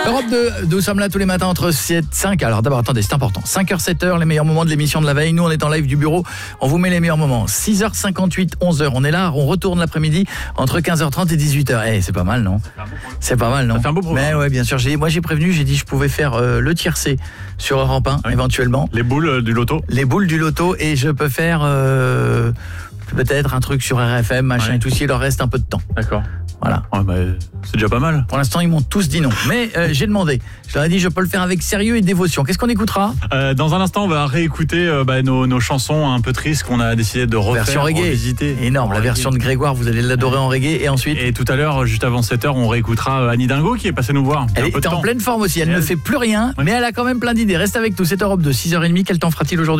Europe 2, nous sommes là tous les matins entre 7 et 5. Alors d'abord, attendez, c'est important. 5h, 7h, les meilleurs moments de l'émission de la veille. Nous, on est en live du bureau. On vous met les meilleurs moments. 6h58, 11h, on est là. On retourne l'après-midi entre 15h30 et 18h. C'est pas mal, non ? C'est pas mal, non ? Ça fait un beau programme. Mais ouais, bien sûr. Moi, j'ai prévenu, j'ai dit je pouvais faire le tiercé sur Europe 1, éventuellement. Les boules du loto. Les boules du loto. Et je peux faire peut-être un truc sur RFM, machin et tout, s'il leur reste un peu de temps. D'accord. Voilà. Ouais, c'est déjà pas mal. Pour l'instant, ils m'ont tous dit non. Mais j'ai demandé. Je leur ai dit, je peux le faire avec sérieux et dévotion. Qu'est-ce qu'on écoutera ? Dans un instant, on va réécouter nos chansons un peu tristes qu'on a décidé de refaire. Version reggae. Revisiter. Énorme. La version de Grégoire, vous allez l'adorer en reggae. Et ensuite. Et tout à l'heure, juste avant 7h, on réécoutera Annie Dingo qui est passée nous voir. Elle est en pleine forme aussi. Elle ne fait plus rien, mais elle a quand même plein d'idées. Reste avec nous. C'est Europe 2, 6h30. Quel temps fera-t-il aujourd'hui ?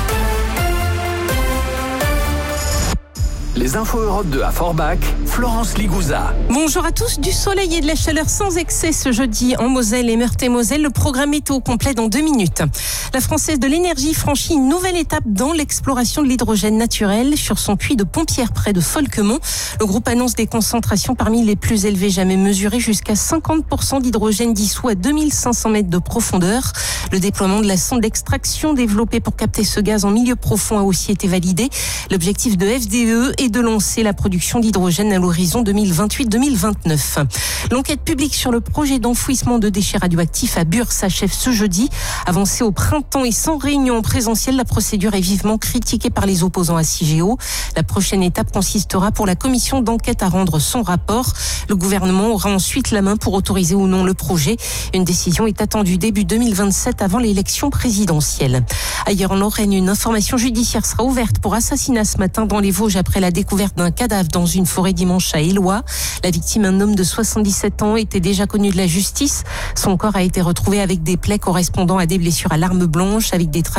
Les infos Europe 2 à Forbach, Florence Ligouza. Bonjour à tous, du soleil et de la chaleur sans excès ce jeudi en Moselle et Meurthe-et-Moselle. Le programme météo complet dans 2 minutes. La Française de l'énergie franchit une nouvelle étape dans l'exploration de l'hydrogène naturel sur son puits de Pompières près de Folquemont. Le groupe annonce des concentrations parmi les plus élevées jamais mesurées, jusqu'à 50% d'hydrogène dissous à 2500 mètres de profondeur. Le déploiement de la sonde d'extraction développée pour capter ce gaz en milieu profond a aussi été validé. L'objectif de FDE est de lancer la production d'hydrogène à l'horizon 2028-2029. L'enquête publique sur le projet d'enfouissement de déchets radioactifs à Bure s'achève ce jeudi. Avancée au printemps et sans réunion en présentiel, la procédure est vivement critiquée par les opposants à Cigéo. La prochaine étape consistera pour la commission d'enquête à rendre son rapport. Le gouvernement aura ensuite la main pour autoriser ou non le projet. Une décision est attendue début 2027 avant l'élection présidentielle. Ailleurs en Lorraine, une information judiciaire sera ouverte pour assassinat ce matin dans les Vosges après la découverte d'un cadavre dans une forêt dimanche à Éloie. La victime, un homme de 77 ans, était déjà connu de la justice. Son corps a été retrouvé avec des plaies correspondant à des blessures à l'arme blanche, avec des traces